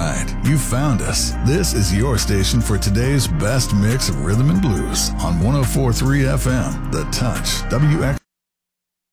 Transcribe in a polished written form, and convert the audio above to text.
right, you found us. This is your station for today's best mix of rhythm and blues on 104.3 FM, The Touch, WX.